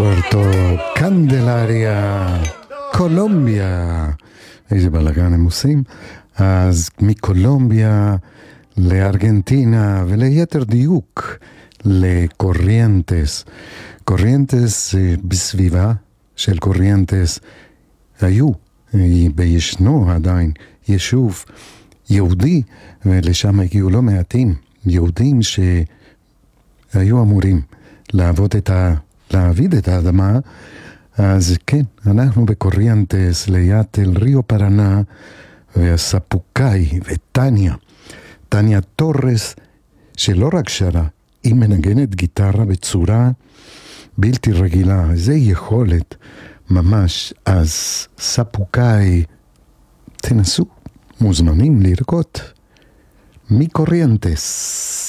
פוארטו קנדלריה, קולומביה. איזה בלגן הם עושים. אז מקולומביה לארגנטינה, וליתר דיוק לקוריינטס. קוריינטס בסביבה של קוריינטס היו, בישנו עדיין, יישוב יהודי, ולשם הגיעו לא מעטים יהודים שהיו אמורים להעביד את האדמה. אז כן, אנחנו בקוריינטס ליד אל ריו פרנה, והספוקאי טניה טורס, שלא רק שרה, היא מנגנת גיטרה בצורה בלתי רגילה. זה יכולת ממש. אז ספוקאי, תנסו, מוזמנים לרקוד מקוריינטס.